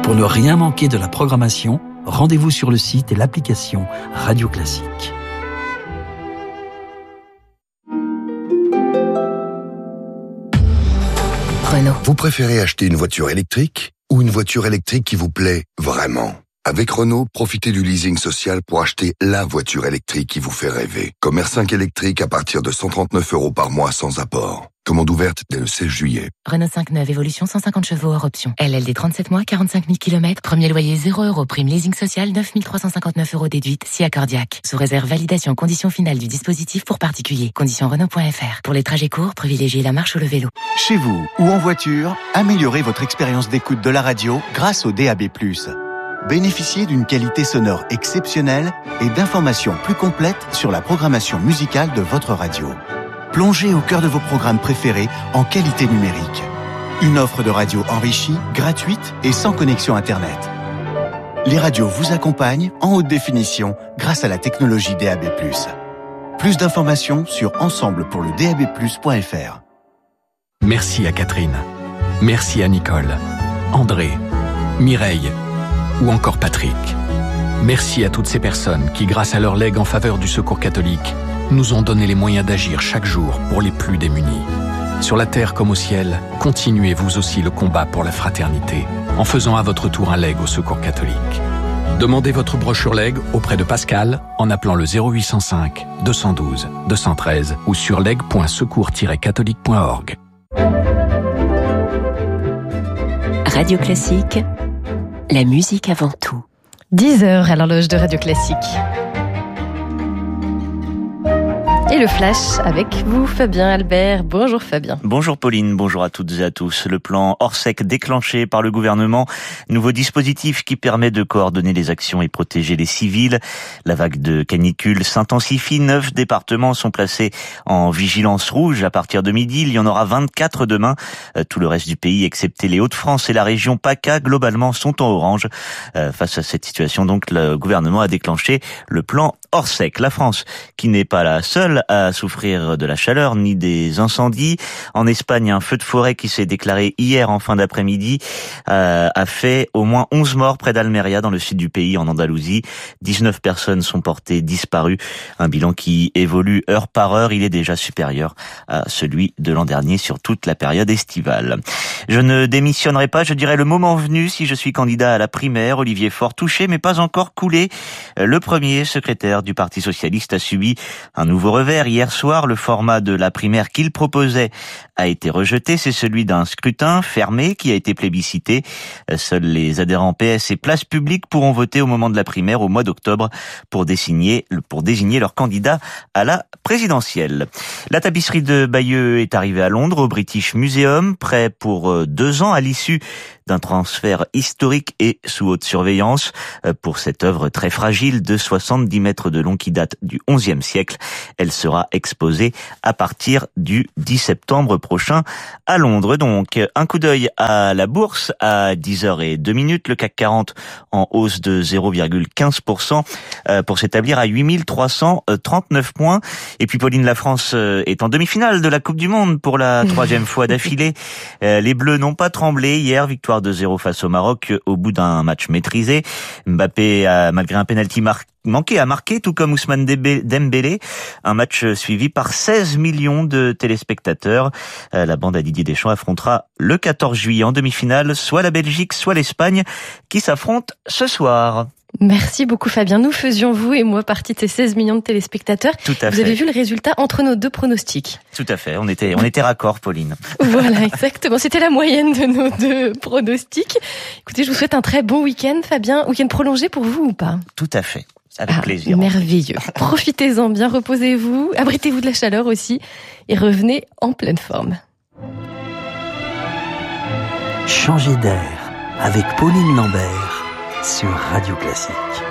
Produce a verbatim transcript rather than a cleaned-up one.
Pour ne rien manquer de la programmation, rendez-vous sur le site et l'application Radio Classique. Renault. Vous préférez acheter une voiture électrique ou une voiture électrique qui vous plaît vraiment ? Avec Renault, profitez du leasing social pour acheter la voiture électrique qui vous fait rêver. Comme R cinq électrique à partir de cent trente-neuf euros par mois sans apport. Commande ouverte dès le seize juillet. Renault cinq neuf Évolution cent cinquante chevaux hors option. L L D trente-sept mois, quarante-cinq mille kilomètres. Premier loyer zéro euros. Prime leasing social neuf mille trois cent cinquante-neuf euros déduite. Si accordiaque. Sous réserve validation conditions finales du dispositif pour particuliers. Conditions Renault point F R. Pour les trajets courts, privilégiez la marche ou le vélo. Chez vous ou en voiture, améliorez votre expérience d'écoute de la radio grâce au D A B plus. Bénéficiez d'une qualité sonore exceptionnelle et d'informations plus complètes sur la programmation musicale de votre radio. Plongez au cœur de vos programmes préférés en qualité numérique. Une offre de radio enrichie, gratuite et sans connexion Internet. Les radios vous accompagnent en haute définition grâce à la technologie D A B plus. Plus d'informations sur ensemble pour le D A B plus point F R. Merci à Catherine. Merci à Nicole, André, Mireille ou encore Patrick. Merci à toutes ces personnes qui, grâce à leur legs en faveur du Secours catholique, nous ont donné les moyens d'agir chaque jour pour les plus démunis. Sur la terre comme au ciel, continuez vous aussi le combat pour la fraternité en faisant à votre tour un legs au Secours catholique. Demandez votre brochure legs auprès de Pascal en appelant le zéro huit cent cinq, deux cent douze, deux cent treize ou sur legs point secours tiret catholique point org. Radio Classique, la musique avant tout. dix heures à l'horloge de Radio Classique. Et le flash avec vous, Fabien Albert. Bonjour Fabien. Bonjour Pauline, bonjour à toutes et à tous. Le plan Orsec déclenché par le gouvernement, nouveau dispositif qui permet de coordonner les actions et protéger les civils. La vague de canicule s'intensifie, neuf départements sont placés en vigilance rouge à partir de midi. Il y en aura vingt-quatre demain. Tout le reste du pays, excepté les Hauts-de-France et la région PACA, globalement sont en orange. Face à cette situation, donc, le gouvernement a déclenché le plan Orsec. La France, qui n'est pas la seule à souffrir de la chaleur ni des incendies. En Espagne, un feu de forêt qui s'est déclaré hier en fin d'après-midi euh, a fait au moins onze morts près d'Almeria, dans le sud du pays, en Andalousie. dix-neuf personnes sont portées disparues. Un bilan qui évolue heure par heure. Il est déjà supérieur à celui de l'an dernier sur toute la période estivale. Je ne démissionnerai pas, je dirais le moment venu, si je suis candidat à la primaire. Olivier Faure, touché mais pas encore coulé. Le premier secrétaire du Parti socialiste a subi un nouveau revers. Hier soir, le format de la primaire qu'il proposait a été rejeté. C'est celui d'un scrutin fermé qui a été plébiscité. Seuls les adhérents P S et Place Publique pourront voter au moment de la primaire au mois d'octobre pour désigner, pour désigner leur candidat à la présidentielle. La tapisserie de Bayeux est arrivée à Londres, au British Museum, prêt pour deux ans à l'issue d'un transfert historique et sous haute surveillance. Pour cette œuvre très fragile de soixante-dix mètres de long qui date du onzième siècle, elle sera exposée à partir du dix septembre prochain à Londres. Donc, un coup d'œil à la bourse à dix heures zéro deux minutes. Le C A C quarante en hausse de zéro virgule quinze pour cent pour s'établir à huit mille trois cent trente-neuf points. Et puis, Pauline, la France est en demi-finale de la Coupe du Monde pour la troisième fois d'affilée. Les Bleus n'ont pas tremblé hier. Victoire deux zéro face au Maroc au bout d'un match maîtrisé. Mbappé a, malgré un penalty marqué, manqué à marquer, tout comme Ousmane Dembélé. Un match suivi par seize millions de téléspectateurs. La bande à Didier Deschamps affrontera le quatorze juillet en demi-finale, soit la Belgique, soit l'Espagne, qui s'affrontent ce soir. Merci beaucoup Fabien. Nous faisions, vous et moi, partie de ces seize millions de téléspectateurs. Tout à vous fait. Avez vu le résultat entre nos deux pronostics? Tout à fait. On était, on était raccord, Pauline. Voilà, exactement. C'était la moyenne de nos deux pronostics. Écoutez, je vous souhaite un très bon week-end, Fabien. Week-end prolongé pour vous ou pas? Tout à fait. Avec ah, plaisir. Merveilleux. Profitez-en bien, reposez-vous, abritez-vous de la chaleur aussi et revenez en pleine forme. Changez d'air avec Pauline Lambert sur Radio Classique.